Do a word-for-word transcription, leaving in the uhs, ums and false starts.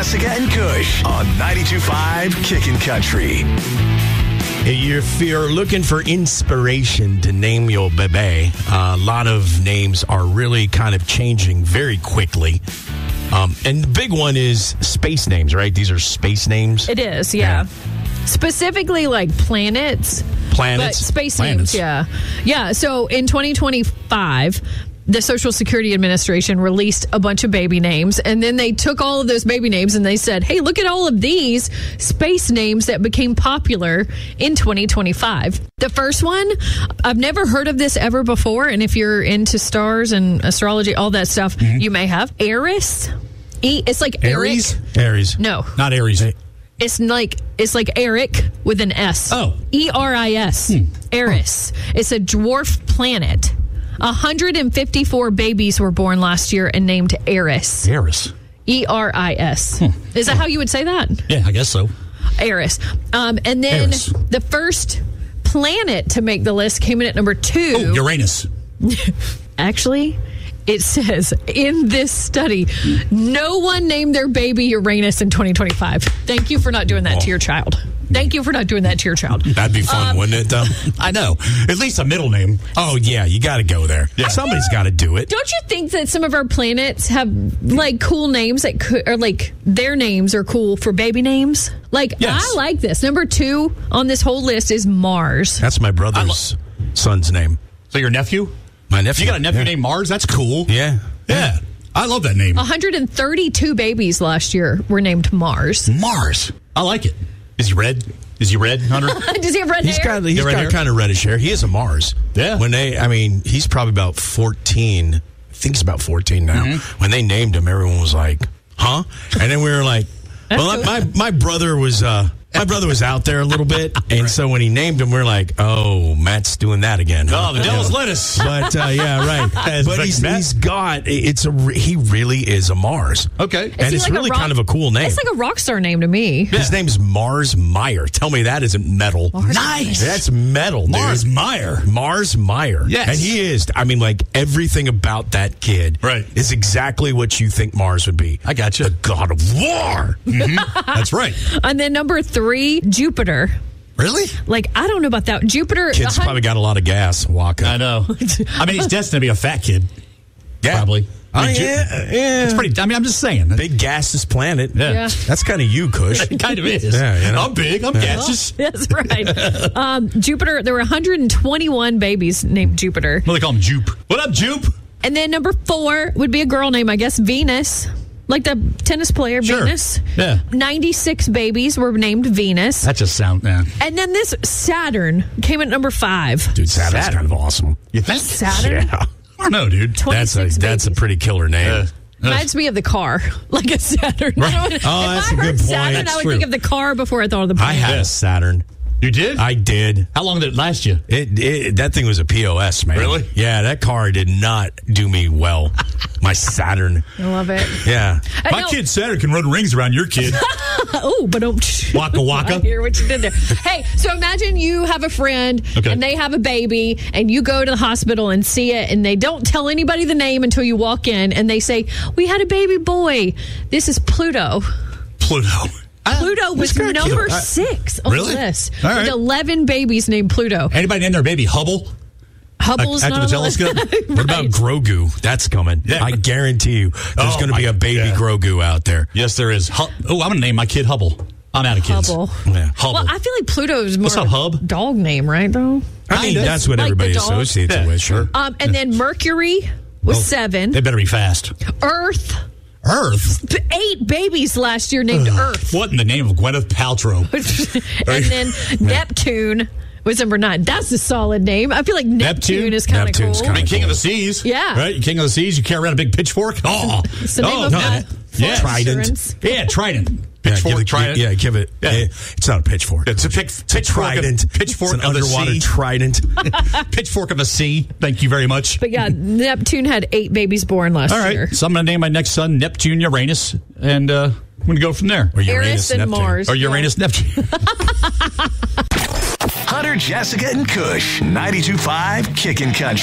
Jessica and Kush on ninety-two point five Kickin' Country. If you're looking for inspiration to name your bebe, uh, a lot of names are really kind of changing very quickly. Um, and the big one is space names, right? These are space names. It is, yeah. yeah. Specifically like planets. Planets? But space Planets. names, yeah. Yeah, so in twenty twenty-five, the Social Security Administration released a bunch of baby names, and then they took all of those baby names and they said, hey, look at all of these space names that became popular in twenty twenty-five. The first one, I've never heard of this ever before, and if you're into stars and astrology, all that stuff, mm-hmm. you may have. Eris. E, it's like Aries? Eric. Aries. No. Not Aries. It's like it's like Eric with an S. Oh. E R I S. Hmm. Eris. It's a dwarf planet. one hundred fifty-four babies were born last year and named Eris. Eris. E R I S. Hmm. Is that how you would say that? Yeah, I guess so. Eris. Um, and then Eris. the first planet to make the list came in at number two. Oh, Uranus. Actually, it says in this study, no one named their baby Uranus in twenty twenty-five. Thank you for not doing that oh. to your child. Thank you for not doing that to your child. That'd be fun, Um, wouldn't it, though? I know. At least a middle name. Oh, yeah, you got to go there. Yeah. Somebody's got to do it. Don't you think that some of our planets have like cool names that could, or like their names are cool for baby names? Like, Yes. I like this. Number two on this whole list is Mars. That's my brother's son's name. So your nephew? My nephew. You got a nephew yeah. named Mars? That's cool. Yeah. Yeah. I love that name. one hundred thirty-two babies last year were named Mars. Mars. I like it. Is he red? Is he red, Hunter? Does he have red He's hair? got he's Yeah, red got hair. kind of reddish hair. He is a Mars. Yeah. When they, I mean, he's probably about fourteen. I think he's about fourteen now. Mm-hmm. When they named him, everyone was like, "Huh?" And then we were like, "Well, my my brother was uh, my brother was out there a little bit, and so when he named him, we're like, oh, Matt's doing that again." Huh? Oh, the devil's lettuce. But uh, yeah, right. As but Vic he's, Matt. he's got it's a re- he really is a Mars. Okay. Is and he it's like a really rock- kind of a cool name. It's like a rock star name to me. His name's Mars Meyer. Tell me that isn't metal. Nice. That's metal, dude. Mars Meyer. Mars Meyer. Yes. And he is, I mean, like, everything about that kid Right. is exactly what you think Mars would be. I got you. The god of war. That's right. And then number three, Jupiter. Really? Like, I don't know about that. Jupiter. Kid's a hun- probably got a lot of gas walking. I know. I mean, he's destined to be a fat kid. Yeah. Probably. Oh, I mean, Ju- yeah, yeah. It's pretty, I mean, I'm just saying. Big gaseous planet. Yeah. Yeah. That's kind of you, Kush. It kind of is. Yeah, you know. I'm big. I'm Yeah. gaseous. That's right. um, Jupiter, there were one hundred twenty-one babies named Jupiter. What do they call him? Jupe. What up, Jupe? And then number four would be a girl name, I guess, Venus. Like the tennis player, Sure. Venus. Yeah. ninety-six babies were named Venus. That just sounds, yeah. And then this Saturn came at number five. Dude, Saturn's Saturn. kind of awesome. You think? Saturn? Yeah. I don't know, dude. That's a, twenty-six that's a babies. pretty killer name. Uh, Reminds me of the car, like a Saturn. Right. You know, Oh, if that's I a heard good point. Saturn, That's I would true. think of the car before I thought of the I plane. had a Saturn. you did? I did. How long did it last you? It, it that thing was a P O S, man. Really? Yeah, that car did not do me well. My Saturn. I love it. Yeah. I My know- kid Saturn can run rings around your kid. Oh, but don't. Waka waka. I hear what you did there. Hey, so imagine you have a friend Okay. and they have a baby and you go to the hospital and see it and they don't tell anybody the name until you walk in and they say, we had a baby boy. This is Pluto. Pluto. Pluto was kinda number cute. I- six on Really? the list. All right. With eleven babies named Pluto. Anybody name their baby Hubble? Hubble's After not the on list. telescope? What about Right. Grogu? That's coming. Yeah. I guarantee you there's Oh, going to be my- a baby yeah. Grogu out there. Yes, there is. Hu- oh, I'm going to name my kid Hubble. I'm out of kids. Hubble. Yeah. Hubble. Well, I feel like Pluto is more What's up, of a Hub? dog name, right, though? I mean, Kinda. that's what Like the everybody dog? associates Yeah, it with. sure. Um, and then Mercury was Oh, seven. They better be fast. Earth, Earth? b- eight babies last year named Earth. What in the name of Gwyneth Paltrow? And then Neptune was number nine. That's a solid name. I feel like Neptune, Neptune? is kind of cool. Neptune's I kinda mean, King cool. of the Seas. Yeah. Right? You're King of the Seas. You carry around a big pitchfork. Oh. It's the name oh, of no. that. Yeah. Trident. Insurance. Yeah, Trident. Yeah, Pitchfork, give it, Trident. yeah, give it. Yeah. eh, it's not a pitchfork. It's a pick, It's a pitchfork, trident. Of, pitchfork it's an of the underwater sea. trident. Pitchfork of the sea. Thank you very much. But yeah, Neptune had eight babies born last All right. year. So I'm going to name my next son Neptune Uranus, and uh, I'm going to go from there. Or Eris Uranus, and Neptune. Mars. Or Uranus, Neptune. Hunter, Jessica, and Kush, ninety-two point five Kickin' Country.